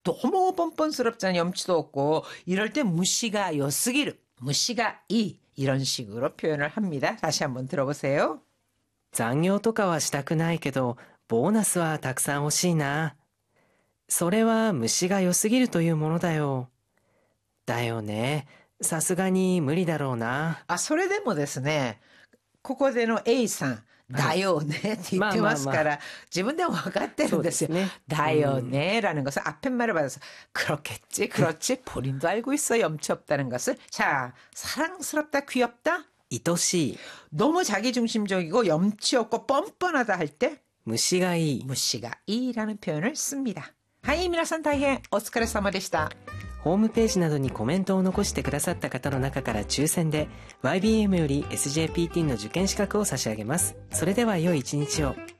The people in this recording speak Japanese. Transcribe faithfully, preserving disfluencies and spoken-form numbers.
너무 뻔뻔스럽잖아요. 염치도 없고. 이럴 때 무시가 요스기르, 무시가 이 이런 식으로 표현을 합니다. 다시 한번 들어보세요. 残業とかはしたくないけど、ボーナスはたくさん欲しいな。それは虫が良すぎるというものだよ。だよね。さすがに無理だろうな。 あ、それでもですね、ここでの A さん、だよねって言ってますから、自分でも分かってるんですよ。だよね라는 것을 앞에 말을 받아서 그렇겠지, 그렇지, 본인도 알고 있어 염치 없다는 것을. 자, 사랑스럽다, 귀엽다, 愛しい。 너무 자기중심적이고 염치 없고 뻔뻔하다 할 때 虫がいい。 무시가 이라는 표현을 씁니다. 하이, 미나산 다이엔 오스카레사마でした。 ホームページなどにコメントを残してくださった方の中から抽選で ワイビーエム より エスジェーピーティー の受験資格を差し上げます。それでは良い一日を。